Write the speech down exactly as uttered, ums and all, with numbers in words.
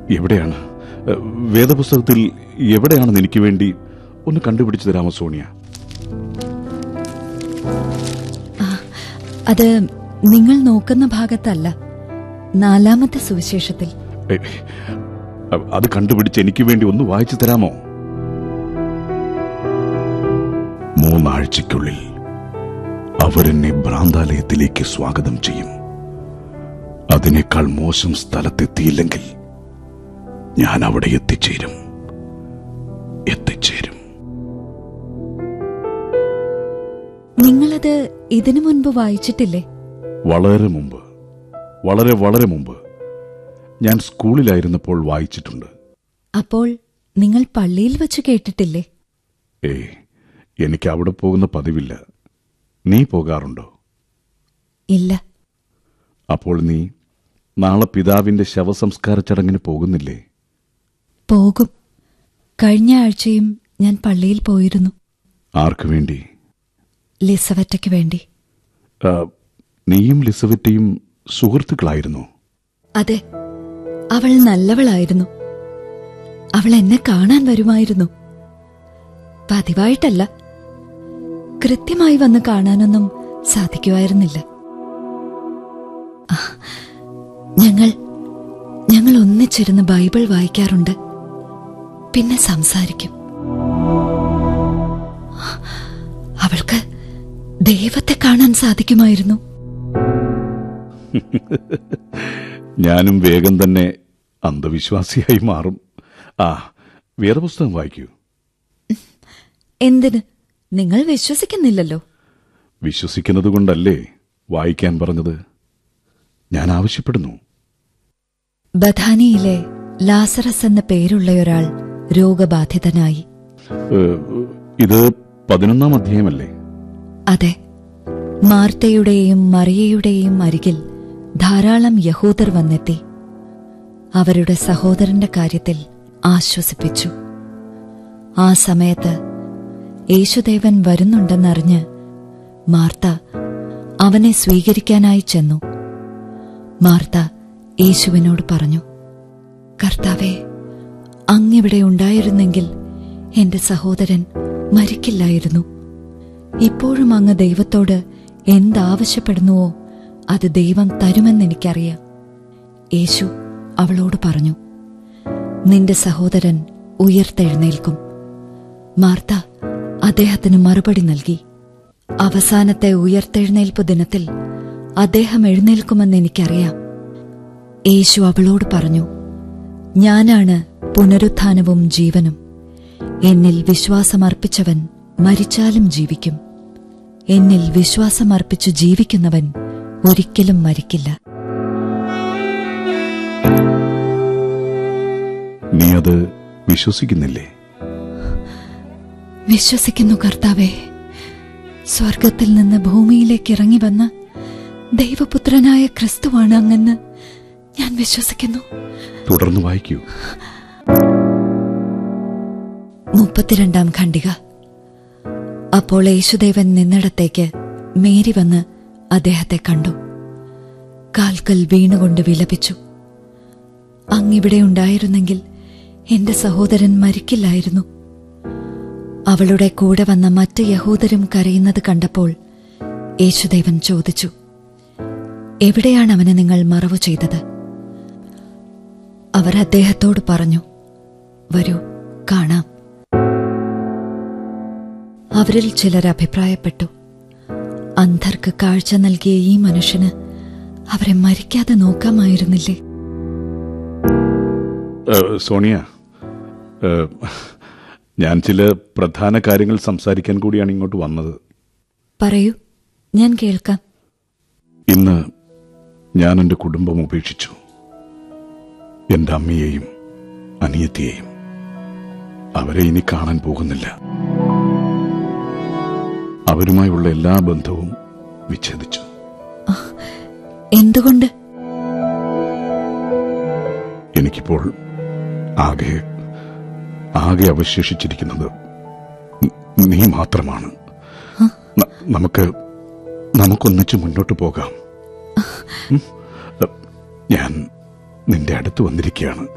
എവിടെയാണ് വേദപുസ്തകത്തിൽ എവിടെയാണെന്ന് എനിക്ക് വേണ്ടി ഒന്ന് കണ്ടുപിടിച്ചു തരാമോ സോണിയ? അത് നിങ്ങൾ നോക്കുന്ന ഭാഗത്തല്ല, നാലാമത്തെ സുവിശേഷത്തിൽ. അത് കണ്ടുപിടിച്ച് എനിക്ക് വേണ്ടി ഒന്ന് വായിച്ചു തരാമോ? മൂന്നാഴ്ചയ്ക്കുള്ളിൽ അവരെന്നെ ഭ്രാന്താലയത്തിലേക്ക് സ്വാഗതം ചെയ്യും. അതിനേക്കാൾ മോശം സ്ഥലത്തെത്തിയില്ലെങ്കിൽ ഞാൻ അവിടെ എത്തിച്ചേരും എത്തിച്ചേരും നിങ്ങളത് ഇതിനു മുൻപ് വായിച്ചിട്ടില്ലേ? വളരെ മുമ്പ്, വളരെ വളരെ മുമ്പ് ഞാൻ സ്കൂളിലായിരുന്നപ്പോൾ വായിച്ചിട്ടുണ്ട്. അപ്പോൾ നിങ്ങൾ പള്ളിയിൽ വച്ച് കേട്ടിട്ടില്ലേ? ഏ എനിക്ക് അവിടെ പോകുന്ന പതിവില്ല. നീ പോകാറുണ്ടോ? ഇല്ല. അപ്പോൾ നീ നാളെ പിതാവിന്റെ ശവസംസ്കാര ചടങ്ങിന് പോകുന്നില്ലേ? പോകും. കഴിഞ്ഞ ആഴ്ചയും ഞാൻ പള്ളിയിൽ പോയിരുന്നു. ആർക്കു വേണ്ടി? ലിസവറ്റയ്ക്ക് വേണ്ടി. നീയും ലിസവറ്റയും സുഹൃത്തുക്കളായിരുന്നു? അതെ, അവൾ നല്ലവളായിരുന്നു. അവൾ എന്നെ കാണാൻ വരുമായിരുന്നു. പതിവായിട്ടല്ല, കൃത്യമായി വന്ന് കാണാനൊന്നും സാധിക്കുമായിരുന്നില്ല. ഞങ്ങൾ ഞങ്ങൾ ഒന്നിച്ചിരുന്ന് ബൈബിൾ വായിക്കാറുണ്ട്, പിന്നെ സംസാരിക്കും. അവൾക്ക് ദൈവത്തെ കാണാൻ സാധിക്കുമായിരുന്നു. ഞാനും വേഗം തന്നെ അന്ധവിശ്വാസിയായി മാറും. ആ വേദപുസ്തകം വായിക്കൂ. എന്തിന്? നിങ്ങൾ വിശ്വസിക്കുന്നില്ലല്ലോ. വിശ്വസിക്കുന്നത് കൊണ്ടല്ലേ വായിക്കാൻ പറഞ്ഞത്? ഞാൻ ആവശ്യപ്പെടുന്നു. ബഥാനിയിലെ ലാസറസ് എന്ന പേരുള്ളയൊരാൾ രോഗബാധിതനായി. ഇത് പതിനൊന്നാം അധ്യായമല്ലേ? അതെ. മാർത്തയുടെയും മറിയയുടെയും അരികിൽ ധാരാളം യഹൂദർ വന്നെത്തി അവരുടെ സഹോദരന്റെ കാര്യത്തിൽ ആശ്വസിപ്പിച്ചു. ആ സമയത്ത് യേശുദേവൻ വരുന്നുണ്ടെന്നറിഞ്ഞ് മാർത്ത അവനെ സ്വീകരിക്കാനായി ചെന്നു. മാർത്ത യേശുവിനോട് പറഞ്ഞു, കർത്താവേ, അങ്ങിവിടെ ഉണ്ടായിരുന്നെങ്കിൽ എന്റെ സഹോദരൻ മരിക്കില്ലായിരുന്നു. ഇപ്പോഴും അങ്ങ് ദൈവത്തോട് എന്താവശ്യപ്പെടുന്നുവോ അത് ദൈവം തരുമെന്നെനിക്കറിയാം. യേശു അവളോട് പറഞ്ഞു, നിന്റെ സഹോദരൻ ഉയർത്തെഴുന്നേൽക്കും. മാർത്ത അദ്ദേഹത്തിന് മറുപടി നൽകി, അവസാനത്തെ ഉയർത്തെഴുന്നേൽപ്പ് ദിനത്തിൽ അദ്ദേഹം എഴുന്നേൽക്കുമെന്ന് എനിക്കറിയാം. യേശു അവളോട് പറഞ്ഞു, ഞാനാണ് പുനരുത്ഥാനവും ജീവനും. എന്നിൽ വിശ്വാസമർപ്പിച്ചവൻ മരിച്ചാലും ജീവിക്കും. എന്നിൽ വിശ്വാസമർപ്പിച്ചു ജീവിക്കുന്നവൻ ഒരിക്കലും മരിക്കില്ല. നീ അത് വിശ്വസിക്കുന്നില്ലേ? വിശ്വസിക്കുന്നു കർത്താവേ. സ്വർഗത്തിൽ നിന്ന് ഭൂമിയിലേക്ക് ഇറങ്ങി വന്ന ദൈവപുത്രനായ ക്രിസ്തുവാണ് അങ്ങെന്ന് ഞാൻ വിശ്വസിക്കുന്നു. തുടർന്ന് വായിക്കൂ. മുപ്പത്തിരണ്ടാം ഖണ്ഡിക. അപ്പോൾ യേശുദേവൻ നിന്നിടത്തേക്ക് മേരി വന്ന് അദ്ദേഹത്തെ കണ്ടു. കാൽക്കൽ വീണുകൊണ്ട് വിലപിച്ചു, അങ്ങിവിടെ ഉണ്ടായിരുന്നെങ്കിൽ എന്റെ സഹോദരൻ മരിക്കില്ലായിരുന്നു. അവളുടെ കൂടെ വന്ന മറ്റ് യഹൂദരും കരയുന്നത് കണ്ടപ്പോൾ യേശുദേവൻ ചോദിച്ചു, എവിടെയാണ് അവനെ നിങ്ങൾ മറവു ചെയ്തത്? അവർ അദ്ദേഹത്തോട് പറഞ്ഞു, വരൂ കാണാം. അവരിൽ ചിലർ അഭിപ്രായപ്പെട്ടു, അന്ധർക്ക് കാഴ്ച നൽകിയ ഈ മനുഷ്യന് അവരെ മരിക്കാതെ നോക്കാമായിരുന്നില്ലേ? സോണിയ, ഞാൻ ചില പ്രധാന കാര്യങ്ങൾ സംസാരിക്കാൻ കൂടിയാണ് ഇങ്ങോട്ട് വന്നത്. പറയൂ, ഞാൻ കേൾക്കാം. ഇന്ന് ഞാൻ എന്റെ കുടുംബം ഉപേക്ഷിച്ചു. എന്റെ അമ്മയെയും അനിയത്തിയെയും. അവരെ ഇനി കാണാൻ പോകുന്നില്ല. അവരുമായുള്ള എല്ലാ ബന്ധവും വിച്ഛേദിച്ചു. എന്തുകൊണ്ട്? എനിക്കിപ്പോൾ ആകെ ആകെ അവശേഷിച്ചിരിക്കുന്നത് നീ മാത്രമാണ്. നമുക്ക് നമുക്കൊന്നിച്ച് മുന്നോട്ട് പോകാം. ഞാൻ നിന്റെ അടുത്ത് വന്നിരിക്കുകയാണ്.